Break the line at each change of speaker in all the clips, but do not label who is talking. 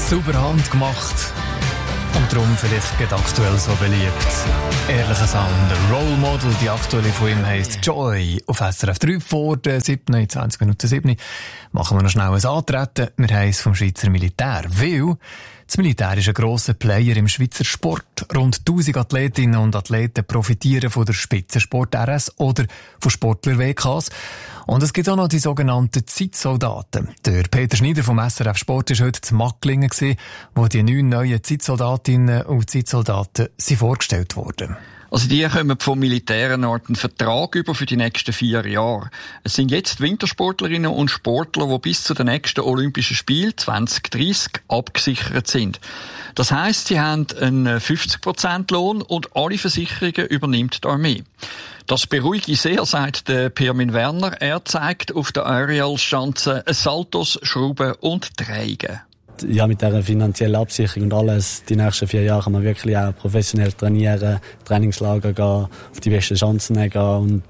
Sauber handgemacht. Und darum vielleicht gerade aktuell so beliebt. Ehrlicher Sound, Role Model, die aktuelle von ihm heisst Joy. Auf SRF 3 vor der 7, 20 Minuten 7. Machen wir noch schnell ein Antreten. Wir haben es vom Schweizer Militär. Weil das Militär ist ein grosser Player im Schweizer Sport. Rund 1000 Athletinnen und Athleten profitieren von der Spitzensport RS oder von Sportler-WKs. Und es gibt auch noch die sogenannten Zeitsoldaten. Der Peter Schneider vom SRF Sport war heute zu Macklingen, wo die 9 neuen Zeitsoldatinnen und Zeitsoldaten vorgestellt wurden.
Also die kommen vom Militär eine Art einen Vertrag über für die nächsten 4 Jahre. Es sind jetzt Wintersportlerinnen und Sportler, die bis zu den nächsten Olympischen Spielen 2030 abgesichert sind. Das heisst, sie haben einen 50% Lohn und alle Versicherungen übernimmt die Armee. Das beruhige sehr, sagt der Pirmin Werner. Er zeigt auf der Aerial-Schanze Saltos, Schrauben und Drehungen.
Ja, mit dieser finanziellen Absicherung und alles, die nächsten 4 Jahre kann man wirklich auch professionell trainieren, Trainingslager gehen, auf die besten Chancen gehen und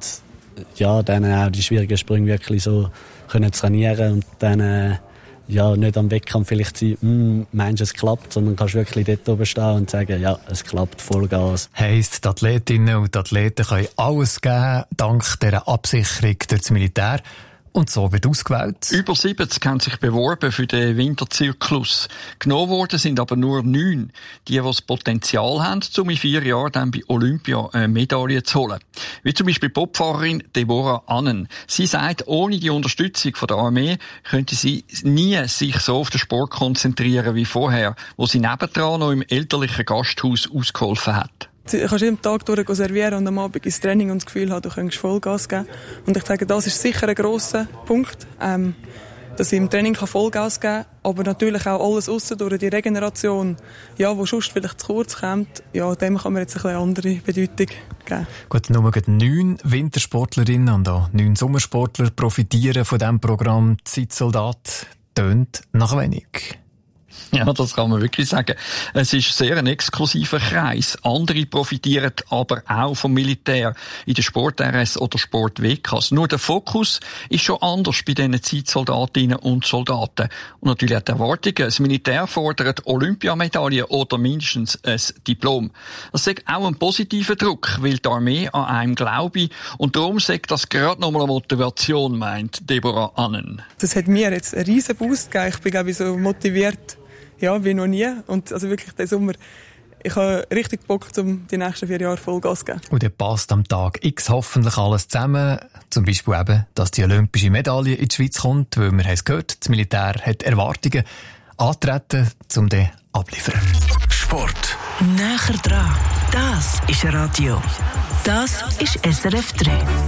ja, dann auch die schwierigen Sprünge wirklich so können trainieren und dann ja, nicht am Wettkampf vielleicht sein, meinst du, es klappt, sondern kannst wirklich dort oben stehen und sagen, ja, es klappt, Vollgas.
Heisst, die Athletinnen und Athleten können alles geben, dank dieser Absicherung durch das Militär. Und so wird ausgewählt.
Über 70 haben sich beworben für den Winterzyklus. Genommen worden sind aber nur 9. Die das Potenzial haben, um in 4 Jahren dann bei Olympia eine Medaille zu holen. Wie zum Beispiel Bobfahrerin Deborah Annen. Sie sagt, ohne die Unterstützung von der Armee könnte sie nie sich so auf den Sport konzentrieren wie vorher, wo sie nebendran noch im elterlichen Gasthaus ausgeholfen hat.
Du kannst jeden Tag servieren und am Abend ins Training und das Gefühl haben, du könntest Vollgas geben. Und ich sage, das ist sicher ein grosser Punkt, dass ich im Training Vollgas geben kann, aber natürlich auch alles aussen durch die Regeneration, ja, wo sonst vielleicht zu kurz kommt, ja, dem kann man jetzt eine andere Bedeutung geben.
Gut, nur 9 Wintersportlerinnen und auch 9 Sommersportler profitieren von diesem Programm Zeitsoldat. Tönt nach wenig.
Ja, das kann man wirklich sagen. Es ist sehr ein exklusiver Kreis. Andere profitieren aber auch vom Militär in der Sport-RS oder Sport-WKs. Nur der Fokus ist schon anders bei diesen Zeitsoldatinnen und Soldaten. Und natürlich auch die Erwartungen. Das Militär fordert Olympiamedaillen oder mindestens ein Diplom. Das ist auch ein positiver Druck, weil die Armee an einem glaube. Und darum sagt das gerade nochmal eine Motivation, meint Deborah Annen.
Das hat mir jetzt einen riesen Boost gegeben. Ich bin, glaube ich, so motiviert, ja, wie noch nie. Und also wirklich den Sommer, ich habe richtig Bock, um die nächsten 4 Jahre Vollgas zu geben.
Und dann passt am Tag X hoffentlich alles zusammen. Zum Beispiel eben, dass die olympische Medaille in die Schweiz kommt, weil wir haben es gehört, das Militär hat Erwartungen antreten, um den abliefern.
Sport. Näher dran. Das ist Radio. Das ist SRF 3.